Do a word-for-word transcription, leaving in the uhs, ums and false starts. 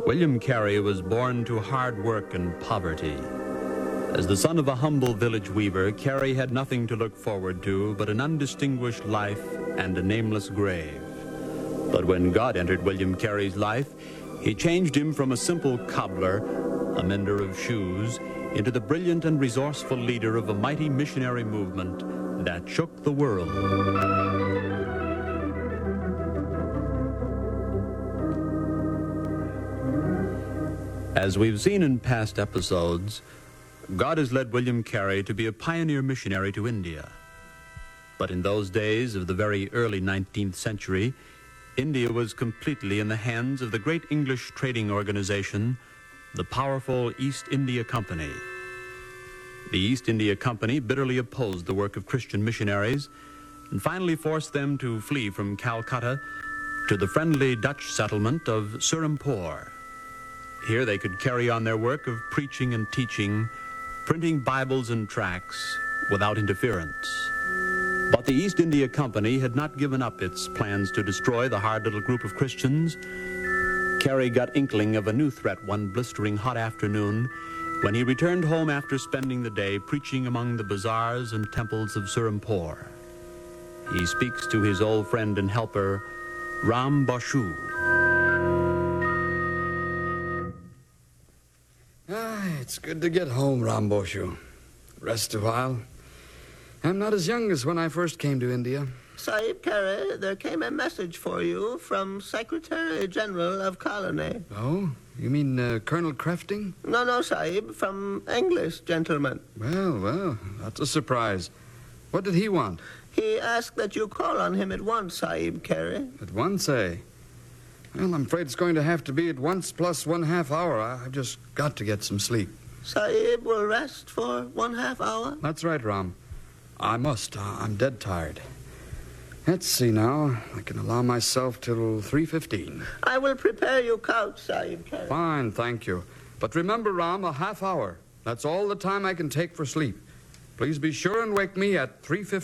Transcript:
William Carey was born to hard work and poverty. As the son of a humble village weaver, Carey had nothing to look forward to but an undistinguished life and a nameless grave. But when God entered William Carey's life, he changed him from a simple cobbler, a mender of shoes, into the brilliant and resourceful leader of a mighty missionary movement that shook the world. As we've seen in past episodes, God has led William Carey to be a pioneer missionary to India. But in those days of the very early nineteenth century, India was completely in the hands of the great English trading organization, the powerful East India Company. The East India Company bitterly opposed the work of Christian missionaries and finally forced them to flee from Calcutta to the friendly Dutch settlement of Serampore. Here they could carry on their work of preaching and teaching, printing Bibles and tracts without interference. But the East India Company had not given up its plans to destroy the hard little group of Christians. Carey got inkling of a new threat one blistering hot afternoon when he returned home after spending the day preaching among the bazaars and temples of Serampore. He speaks to his old friend and helper, Ram Boshu. Ah, it's good to get home, Ram Boshu. Rest a while. I'm not as young as when I first came to India. Sahib Carey, there came a message for you from Secretary General of Colony. Oh? You mean uh, Colonel Crafting? No, no, Sahib, from English gentleman. Well, well, that's a surprise. What did he want? He asked that you call on him at once, Sahib Carey. At once, eh? Well, I'm afraid it's going to have to be at once plus one half hour. I've just got to get some sleep. Sahib will rest for one half hour? That's right, Ram. I must. I'm dead tired. Let's see now. I can allow myself till three fifteen. I will prepare you couch, Sahib Carey. Fine, thank you. But remember, Ram, a half hour. That's all the time I can take for sleep. Please be sure and wake me at three fifteen.